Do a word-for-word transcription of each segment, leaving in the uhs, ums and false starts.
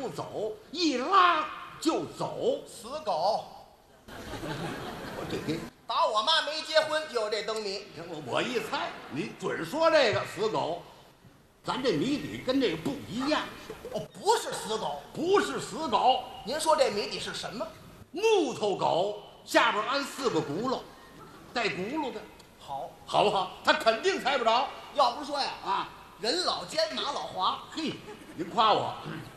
不走，一拉就走。 死狗！ 我这给打我妈没结婚就有这灯谜。 我我一猜，你准说这个死狗。咱这谜底跟这个不一样。 哦，不是死狗， 不是死狗。 您说这谜底是什么？ 木头狗下边安四个轱辘，带轱辘的， 好， 好不好？他肯定猜不着要不是说呀， 啊！ 人老奸马老滑。 嘿，您夸我，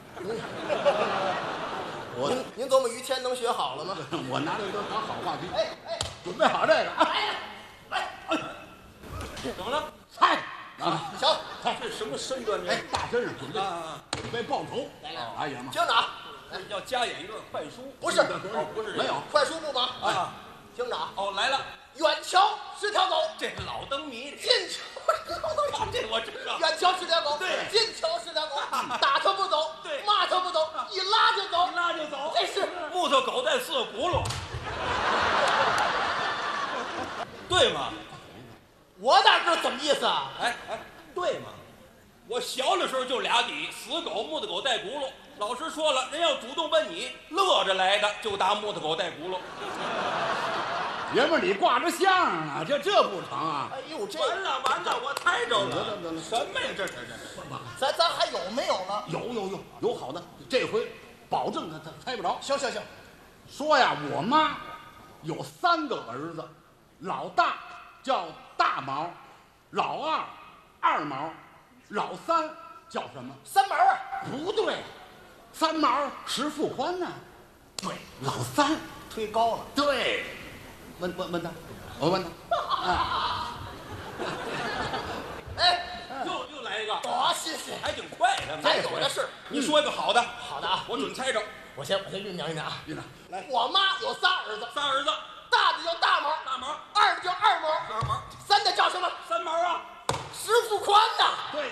我您您琢磨于谦能学好了吗？ 我拿这都当好话题。 哎哎， 准备好这个啊！ 来来， 怎么了？ 猜啊！ 行， 这什么身段？这哎，大身上准备啊， 准备报仇。 来来哎呀妈！ 听着啊， 要加演一段快书？ 不是哦，不是没有快书不忙啊。 听着啊， 哦，来了， 远瞧是条狗， 这老灯谜， 近瞧这我知道。 远瞧是条狗， 对近瞧是条狗，打它不走， 对骂它不走，一拉就走， 一拉就走， 这是木头狗带四个轱辘，对吗？ 我哪知道怎么意思啊？ 哎哎，对吗？我小的时候就俩底，死狗、木头狗带轱辘。老师说了，人要主动问你，乐着来的就答木头狗带轱辘。 爷们儿，你挂着相啊，这这不成啊！ 哎呦，这完了完了，我猜着得了。 得得什么呀？这这这这！ 咱咱还有没有了？ 有有有有好的，这回保证他他猜不着。 行行行， 说呀，我妈有三个儿子，老大叫大毛，老二二毛，老三叫什么？ 三毛啊， 不对，三毛石富宽呢？对，老三忒高了。 对，问问问他，我问他，啊， 哎， 又又来一个， 多新鲜！ 还挺快的。 咱有的是。 你说一个好的， 好的啊， 我准猜着。 我先我先酝酿酝酿啊。 院长， 来， 我妈有仨儿子， 仨儿子， 大的叫大毛， 大毛、 二的叫二毛， 二毛、 三的叫什么？ 三毛啊。 石富宽呐。 对，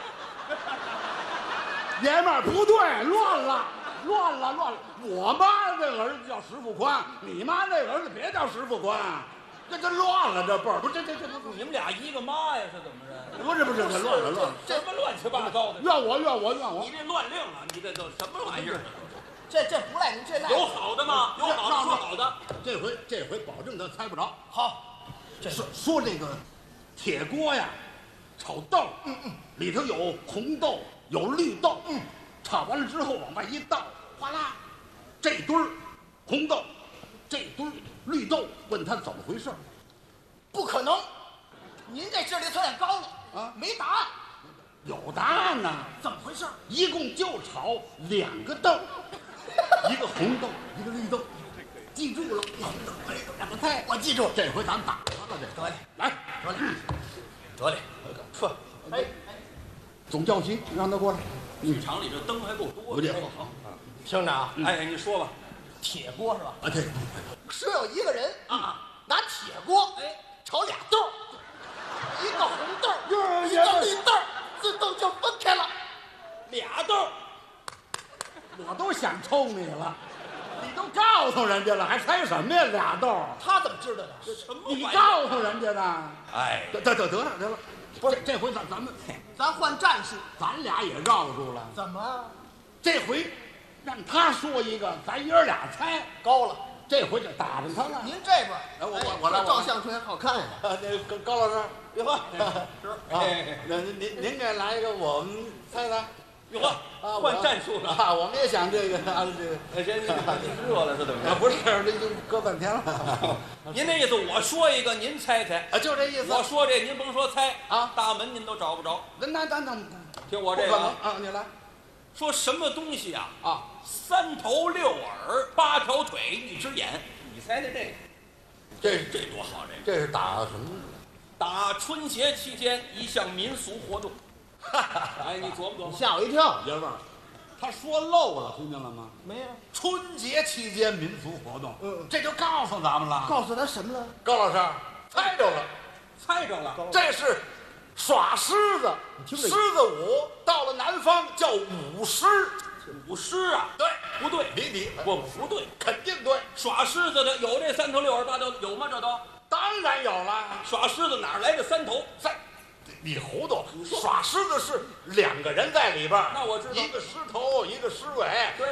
爷们儿不对，乱了，乱了，乱了。我妈这儿子叫石富宽，你妈那儿子别叫石富宽，这这乱了，这辈儿不这这这不你们俩一个妈呀，是怎么着？ 不是不是这乱了乱了。 什么乱七八糟的？ 怨我怨我怨我你，这乱令啊！你这都什么玩意儿？ 这这不赖您，这赖有好的吗？有好的说好的。 这回这回保证他猜不着。 好。这说说这个铁锅呀，炒豆，嗯嗯，里头有红豆，有绿豆，嗯，炒完了之后往外一倒，哗啦，这堆儿红豆，这堆儿绿豆，问他怎么回事儿不可能，您这智力测验高了啊没答案， 有答案呢， 怎么回事？ 一共就炒两个豆，一个红豆，一个绿豆，记住了，红豆绿豆两个菜， 我记住了。 这回咱打他了，这得嘞， 来， 得嘞，得嘞，说，哎哎， 总教习让他过来， 剧场里这灯还够多的。 有点好听着啊， 哎，你说吧。 铁锅是吧？ 啊，对， 说有一个人啊， 拿铁锅哎炒俩豆儿，一个红豆儿， 哟一个绿豆儿，自动就分开了。 俩豆， 我都想抽你了，你都告诉人家了，还猜什么呀？俩豆儿， 他怎么知道的？ 什么玩意儿？ 你告诉人家的。 哎， 得得得得了得了，不是这回咱咱们咱换战术， 咱俩也绕住了， 怎么这回让他说一个，咱爷儿俩猜， 高了？ 这回就打着他了。 您这边， 来我哎我我来我来照相出来好看呀。 啊，那高高老师， 别喝， 是啊，那您您您给来一个，我们猜猜。 哟呵， 啊， 换战术了。 啊！我们也想这个啊，这个哎，这这热了是怎么着？ 啊，不是，这就搁半天了您那意思，我说一个，您猜猜。 啊，就这意思。 我说这，您甭说猜啊， 大门您都找不着。 那那那那听我不可能这个啊， 啊！你来说什么东西啊？ 啊！ 三头六耳，八条腿，一只眼。你猜猜这个？ 这这多好！这个这是打什么？ 打春节期间一项民俗活动。哎，你琢磨琢磨。 吓我一跳。 爷们儿，他说漏了，听见了吗？ 没有， 春节期间民俗活动， 嗯这就告诉咱们了。 告诉他什么了？ 高老师猜着了， 猜着了。 这是耍狮子， 听这狮子舞到了南方叫舞狮。 舞狮啊？ 对， 不对， 谜底不不对。 肯定对， 耍狮子的有这三头六耳八条有吗？这都当然有了。 耍狮子哪儿来的三头？ 在，你糊涂，耍狮子是两个人在里边儿， 那我知道一个狮头，一个狮尾， 对